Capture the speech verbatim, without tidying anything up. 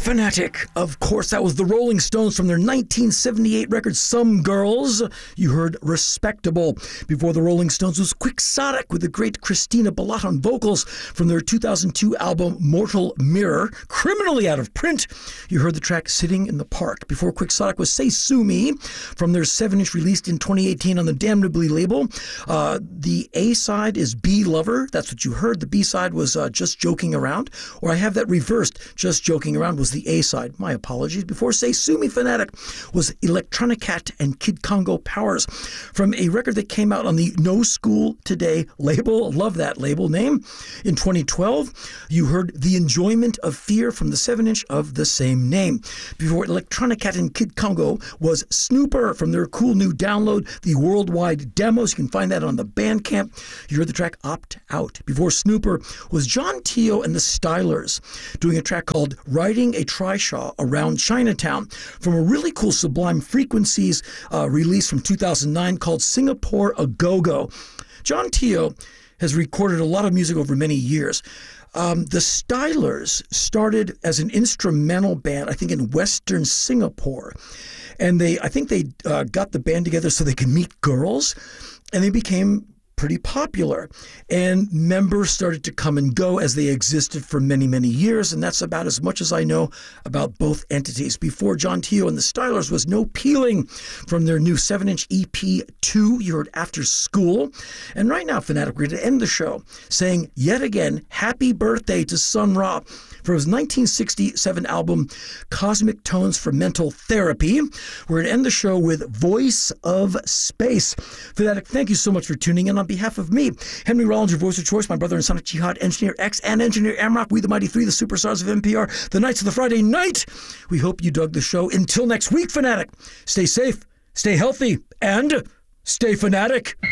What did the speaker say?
Fanatic. Of course, that was the Rolling Stones from their nineteen seventy-eight record, Some Girls. You heard Respectable. Before the Rolling Stones was Quixotic with the great Christina Ballot on vocals from their two thousand two album, Mortal Mirror, criminally out of print. You heard the track Sitting in the Park. Before Quixotic was Say Sue Me from their seven inch released in twenty eighteen on the Damnably label. Uh, the A-side is Be Lover. That's what you heard. The B-side was uh, Just Joking Around. Or I have that reversed. Just Joking Around was the A-side. My apologies. Before Say Sue Me Fanatic was Electronica Cat and Kid Congo Powers from a record that came out on the No School Today label. Love that label name. In twenty twelve, you heard The Enjoyment of Fear from the seven inch of the same name. Before Electronica Cat and Kid Congo was Snooper from their cool new download, the Worldwide Demos. You can find that on the Bandcamp. You heard the track Opt Out. Before Snooper was John Tio and the Stylers doing a track called Riding a Trishaw Around Chinatown from a really cool Sublime Frequencies uh, release from two thousand nine called Singapore A Go-Go. John Tio has recorded a lot of music over many years. Um, the Stylers started as an instrumental band, I think, in Western Singapore. And they, I think they uh, got the band together so they could meet girls, and they became pretty popular. And members started to come and go as they existed for many, many years, and that's about as much as I know about both entities. Before John Tio and the Stylers was No Peeling from their new seven inch E P two, you heard After School. And right now, Fanatic, we're going to end the show saying yet again, happy birthday to Sun Ra for his nineteen sixty-seven album, Cosmic Tones for Mental Therapy. We're going to end the show with Voice of Space. Fanatic, thank you so much for tuning in. On behalf of me, Henry Rollins, your voice of choice, my brother and Sonic Jihad, Engineer X, and Engineer Amrock, we the Mighty Three, the superstars of N P R, the Knights of the Friday Night. We hope you dug the show. Until next week, Fanatic, stay safe, stay healthy, and stay fanatic.